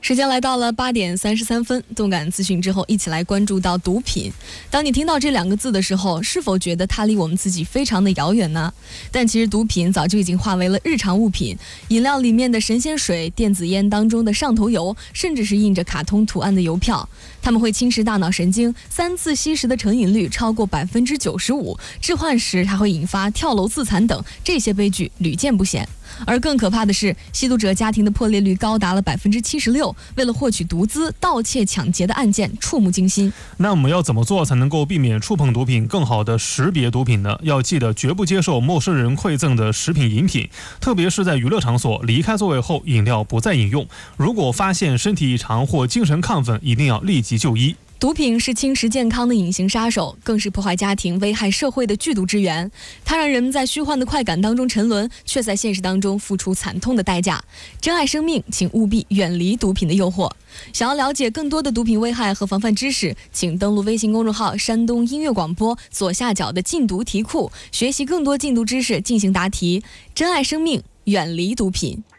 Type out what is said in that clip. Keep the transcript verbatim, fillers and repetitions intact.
时间来到了八点三十三分，动感资讯之后，一起来关注到毒品。当你听到这两个字的时候，是否觉得它离我们自己非常的遥远呢？但其实毒品早就已经化为了日常物品，饮料里面的神仙水、电子烟当中的上头油，甚至是印着卡通图案的邮票，它们会侵蚀大脑神经，三次吸食的成瘾率超过百分之九十五，置换时还会引发跳楼自残等，这些悲剧屡见不鲜。而更可怕的是，吸毒者家庭的破裂率高达了百分之七十六。为了获取毒资，盗窃、抢劫的案件触目惊心。 那我们要怎么做才能够避免触碰毒品，更好的识别毒品呢？要记得绝不接受陌生人馈赠的食品饮品，特别是在娱乐场所，离开座位后，饮料不再饮用。如果发现身体异常或精神亢奋，一定要立即就医。 毒品是侵蚀健康的隐形杀手，更是破坏家庭、危害社会的剧毒之源。它让人们在虚幻的快感当中沉沦，却在现实当中付出惨痛的代价。珍爱生命，请务必远离毒品的诱惑。想要了解更多的毒品危害和防范知识，请登录微信公众号山东音乐广播左下角的禁毒题库，学习更多禁毒知识，进行答题。珍爱生命，远离毒品。